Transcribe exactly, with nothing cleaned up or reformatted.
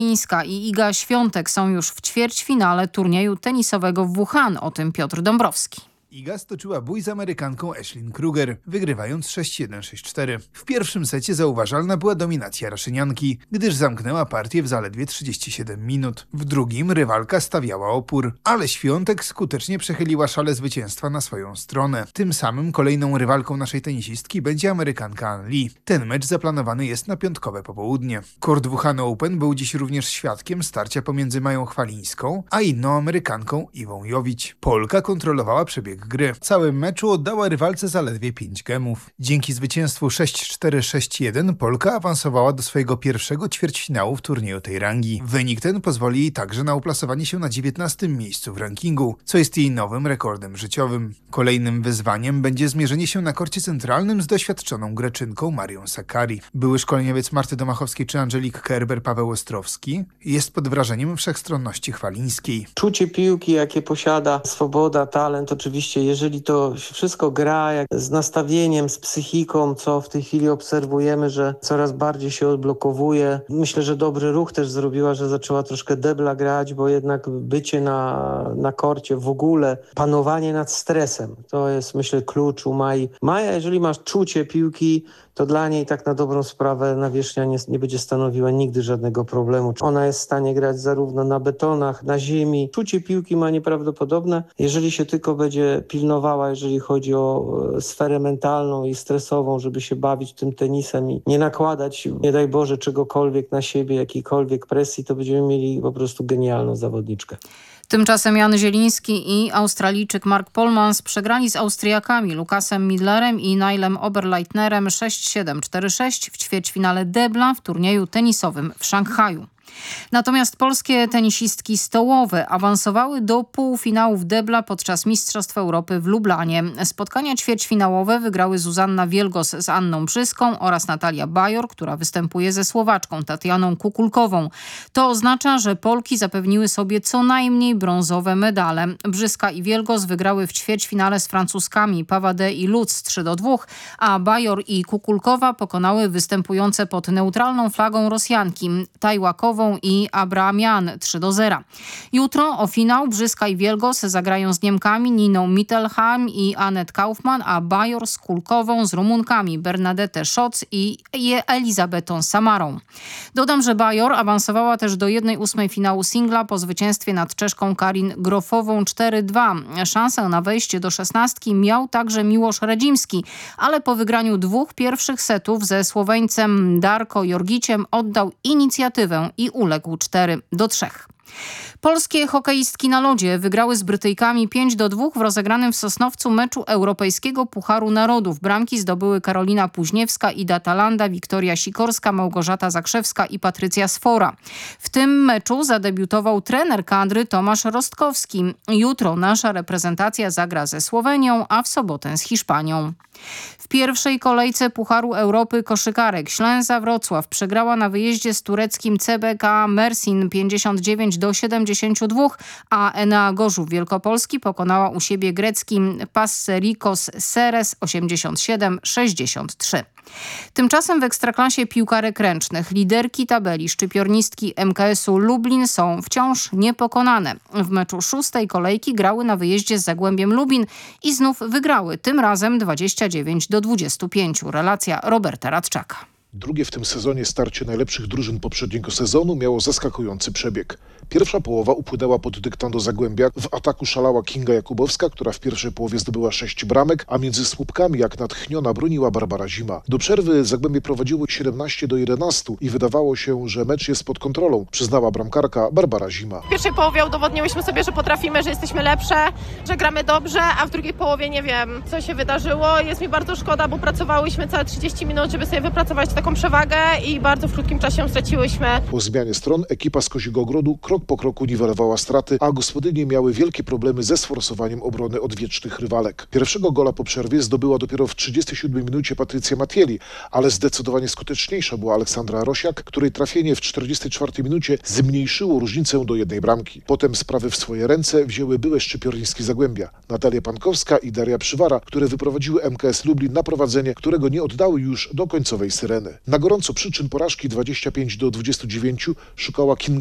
Chińska i Iga Świątek są już w ćwierćfinale turnieju tenisowego w Wuhan. O tym Piotr Dąbrowski. Iga stoczyła bój z Amerykanką Ashlyn Kruger, wygrywając sześć jeden sześć cztery. W pierwszym secie zauważalna była dominacja Raszynianki, gdyż zamknęła partię w zaledwie trzydzieści siedem minut. W drugim rywalka stawiała opór, ale Świątek skutecznie przechyliła szale zwycięstwa na swoją stronę. Tym samym kolejną rywalką naszej tenisistki będzie Amerykanka An Lee. Ten mecz zaplanowany jest na piątkowe popołudnie. Kort Wuhan Open był dziś również świadkiem starcia pomiędzy Mają Chwalińską a inną Amerykanką Iwą Jowić. Polka kontrolowała przebieg gry. W całym meczu oddała rywalce zaledwie pięć gemów. Dzięki zwycięstwu sześć cztery sześć jeden Polka awansowała do swojego pierwszego ćwierćfinału w turnieju tej rangi. Wynik ten pozwoli jej także na uplasowanie się na dziewiętnastym miejscu w rankingu, co jest jej nowym rekordem życiowym. Kolejnym wyzwaniem będzie zmierzenie się na korcie centralnym z doświadczoną Greczynką Marią Sakkari. Były szkoleniowiec Marty Domachowskiej czy Angelik Kerber Paweł Ostrowski jest pod wrażeniem wszechstronności chwalińskiej. Czucie piłki, jakie posiada, swoboda, talent, oczywiście jeżeli to wszystko gra jak z nastawieniem, z psychiką, co w tej chwili obserwujemy, że coraz bardziej się odblokowuje. Myślę, że dobry ruch też zrobiła, że zaczęła troszkę debla grać, bo jednak bycie na, na korcie, w ogóle panowanie nad stresem, to jest myślę klucz u Mai. Maja, jeżeli masz czucie piłki, to dla niej tak na dobrą sprawę nawierzchnia nie, nie będzie stanowiła nigdy żadnego problemu. Ona jest w stanie grać zarówno na betonach, na ziemi. Czucie piłki ma nieprawdopodobne. Jeżeli się tylko będzie pilnowała, jeżeli chodzi o sferę mentalną i stresową, żeby się bawić tym tenisem i nie nakładać, nie daj Boże, czegokolwiek na siebie, jakiejkolwiek presji, to będziemy mieli po prostu genialną zawodniczkę. Tymczasem Jan Zieliński i Australijczyk Mark Polmans przegrali z Austriakami Lukasem Midlerem i Nilem Oberleitnerem sześć siedem cztery sześć w ćwierćfinale debla w turnieju tenisowym w Szanghaju. Natomiast polskie tenisistki stołowe awansowały do półfinałów debla podczas Mistrzostw Europy w Lublanie. Spotkania ćwierćfinałowe wygrały Zuzanna Wielgos z Anną Brzyską oraz Natalia Bajor, która występuje ze Słowaczką Tatianą Kukulkową. To oznacza, że Polki zapewniły sobie co najmniej brązowe medale. Brzyska i Wielgos wygrały w ćwierćfinale z Francuskami Pavade i Lutz trzy do dwóch, a Bajor i Kukulkowa pokonały występujące pod neutralną flagą Rosjanki Tajłakową i Abramian trzy do zera. Jutro o finał Brzyska i Wielgos zagrają z Niemkami Niną Mittelheim i Anett Kaufmann, a Bajor z Kulkową z Rumunkami Bernadette Schatz i Elizabetą Samarą. Dodam, że Bajor awansowała też do jednej ósmej finału singla po zwycięstwie nad Czeszką Karin Grofową cztery dwa. Szansę na wejście do szesnastki miał także Miłosz Radzimski, ale po wygraniu dwóch pierwszych setów ze Słoweńcem Darko Jorgiciem oddał inicjatywę i uległ cztery do trzech. Polskie hokeistki na lodzie wygrały z Brytyjkami pięć do dwóch w rozegranym w Sosnowcu meczu Europejskiego Pucharu Narodów. Bramki zdobyły Karolina Puźniewska, Ida Talanda, Wiktoria Sikorska, Małgorzata Zakrzewska i Patrycja Sfora. W tym meczu zadebiutował trener kadry Tomasz Rostkowski. Jutro nasza reprezentacja zagra ze Słowenią, a w sobotę z Hiszpanią. W pierwszej kolejce Pucharu Europy koszykarek Ślęza Wrocław przegrała na wyjeździe z tureckim C B K Mersin pięćdziesiąt dziewięć do siedemdziesięciu dwóch, a Enea Gorzów Wielkopolski pokonała u siebie grecki Passerikos Seres osiemdziesiąt siedem sześćdziesiąt trzy. Tymczasem w Ekstraklasie piłkarek ręcznych liderki tabeli szczypiornistki M K S-u Lublin są wciąż niepokonane. W meczu szóstej kolejki grały na wyjeździe z Zagłębiem Lubin i znów wygrały, tym razem dwadzieścia dziewięć do dwudziestu pięciu. Relacja Roberta Radczaka. Drugie w tym sezonie starcie najlepszych drużyn poprzedniego sezonu miało zaskakujący przebieg. Pierwsza połowa upłynęła pod dyktando Zagłębia. W ataku szalała Kinga Jakubowska, która w pierwszej połowie zdobyła sześć bramek, a między słupkami jak natchniona broniła Barbara Zima. Do przerwy Zagłębie prowadziło siedemnaście do jedenastu i wydawało się, że mecz jest pod kontrolą, przyznała bramkarka Barbara Zima. W pierwszej połowie udowodniłyśmy sobie, że potrafimy, że jesteśmy lepsze, że gramy dobrze, a w drugiej połowie nie wiem, co się wydarzyło. Jest mi bardzo szkoda, bo pracowałyśmy całe trzydzieści minut, żeby sobie wypracować taką przewagę i bardzo w krótkim czasie ją straciłyśmy. Po zmianie stron ekipa z Koziego Ogrodu krok po kroku niwelowała straty, a gospodynie miały wielkie problemy ze sforsowaniem obrony odwiecznych rywalek. Pierwszego gola po przerwie zdobyła dopiero w trzydziestej siódmej minucie Patrycja Matieli, ale zdecydowanie skuteczniejsza była Aleksandra Rosiak, której trafienie w czterdziestej czwartej minucie zmniejszyło różnicę do jednej bramki. Potem sprawy w swoje ręce wzięły byłe szczypiorniskie Zagłębia. Natalia Pankowska i Daria Przywara, które wyprowadziły M K S Lublin na prowadzenie, którego nie oddały już do końcowej syreny. Na gorąco przyczyn porażki dwadzieścia pięć do dwudziestu dziewięciu szukała Kinga